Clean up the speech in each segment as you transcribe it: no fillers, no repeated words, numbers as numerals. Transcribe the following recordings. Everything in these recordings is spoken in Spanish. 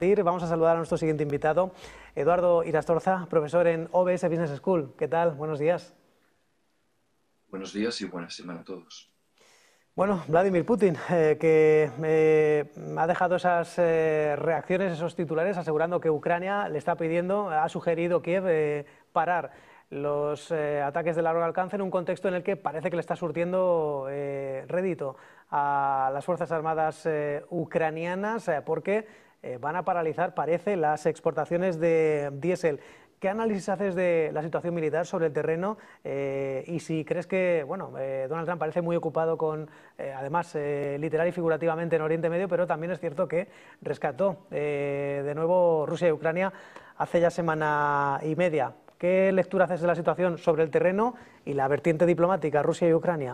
Vamos a saludar a nuestro siguiente invitado, Eduardo Irastorza, profesor en OBS Business School. ¿Qué tal? Buenos días. Buenos días y buena semana a todos. Bueno, Vladimir Putin, que ha dejado esas reacciones, esos titulares, asegurando que Ucrania le está pidiendo, ha sugerido Kiev parar los ataques de largo alcance en un contexto en el que parece que le está surtiendo rédito a las Fuerzas Armadas ucranianas porque van a paralizar, parece, las exportaciones de diésel. ¿Qué análisis haces de la situación militar sobre el terreno y si crees que, bueno, Donald Trump parece muy ocupado con, además, literal y figurativamente en Oriente Medio, pero también es cierto que rescató de nuevo Rusia y Ucrania hace ya semana y media? ¿Qué lectura haces de la situación sobre el terreno y la vertiente diplomática Rusia y Ucrania?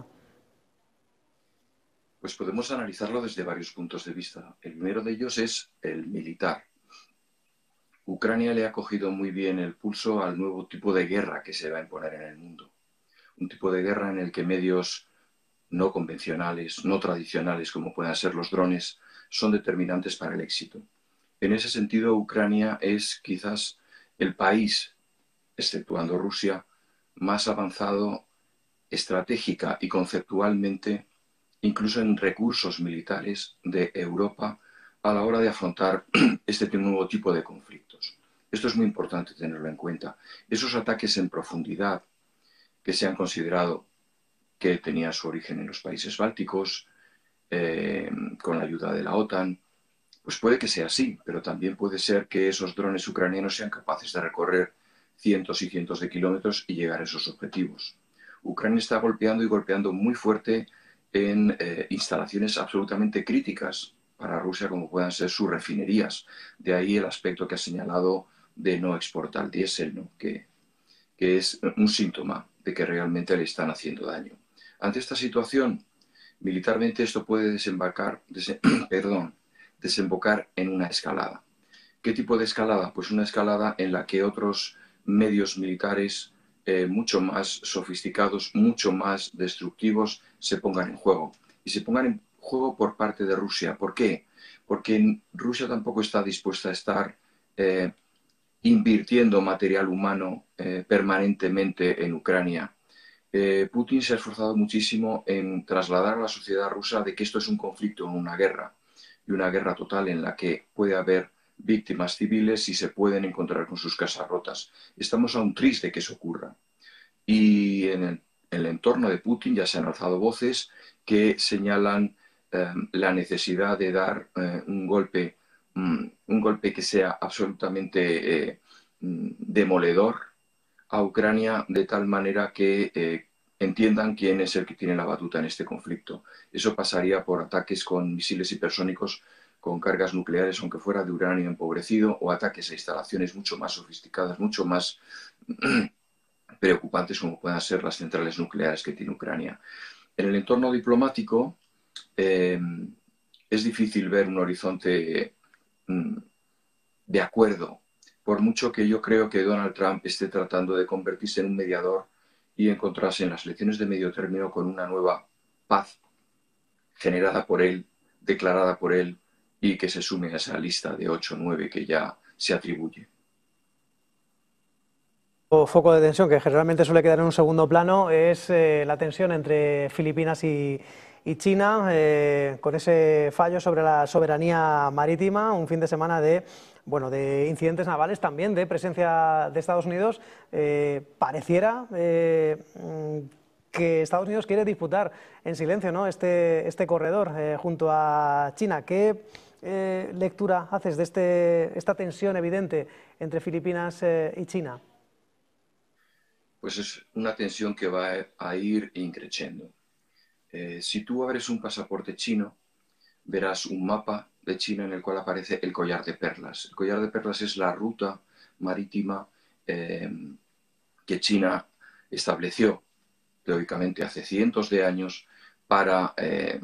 Pues podemos analizarlo desde varios puntos de vista. El primero de ellos es el militar. Ucrania le ha cogido muy bien el pulso al nuevo tipo de guerra que se va a imponer en el mundo. Un tipo de guerra en el que medios no convencionales, no tradicionales, como puedan ser los drones, son determinantes para el éxito. En ese sentido, Ucrania es quizás el país, exceptuando Rusia, más avanzado estratégica y conceptualmente, incluso en recursos militares de Europa a la hora de afrontar este nuevo tipo de conflictos. Esto es muy importante tenerlo en cuenta. Esos ataques en profundidad que se han considerado que tenían su origen en los países bálticos, con la ayuda de la OTAN, pues puede que sea así, pero también puede ser que esos drones ucranianos sean capaces de recorrer cientos y cientos de kilómetros y llegar a esos objetivos. Ucrania está golpeando y golpeando muy fuerte en instalaciones absolutamente críticas para Rusia, como puedan ser sus refinerías. De ahí el aspecto que ha señalado de no exportar diésel, ¿no? que es un síntoma de que realmente le están haciendo daño. Ante esta situación, militarmente esto puede desembocar en una escalada. ¿Qué tipo de escalada? Pues una escalada en la que otros medios militares mucho más sofisticados, mucho más destructivos, se pongan en juego. Y se pongan en juego por parte de Rusia. ¿Por qué? Porque Rusia tampoco está dispuesta a estar invirtiendo material humano permanentemente en Ucrania. Putin se ha esforzado muchísimo en trasladar a la sociedad rusa de que esto es un conflicto, una guerra, y una guerra total en la que puede haber víctimas civiles y se pueden encontrar con sus casas rotas. Estamos aún tristes de que eso ocurra. Y en el entorno de Putin ya se han alzado voces que señalan la necesidad de dar un golpe que sea absolutamente demoledor a Ucrania, de tal manera que entiendan quién es el que tiene la batuta en este conflicto. Eso pasaría por ataques con misiles hipersónicos con cargas nucleares, aunque fuera de uranio empobrecido, o ataques a instalaciones mucho más sofisticadas, mucho más preocupantes, como puedan ser las centrales nucleares que tiene Ucrania. En el entorno diplomático eh, es difícil ver un horizonte de acuerdo, por mucho que yo creo que Donald Trump esté tratando de convertirse en un mediador y encontrarse en las elecciones de medio término con una nueva paz generada por él, declarada por él, y que se sume a esa lista de 8 o 9 que ya se atribuye. O foco de tensión que generalmente suele quedar en un segundo plano es la tensión entre Filipinas y China, con ese fallo sobre la soberanía marítima, un fin de semana de, bueno, de incidentes navales, también de presencia de Estados Unidos. Pareciera que Estados Unidos quiere disputar en silencio, ¿no?, este corredor junto a China. ¿Qué lectura haces de esta tensión evidente entre Filipinas y China? Pues es una tensión que va a ir increciendo. Si tú abres un pasaporte chino, verás un mapa de China en el cual aparece el collar de perlas. El collar de perlas es la ruta marítima eh, que China estableció, teóricamente, hace cientos de años para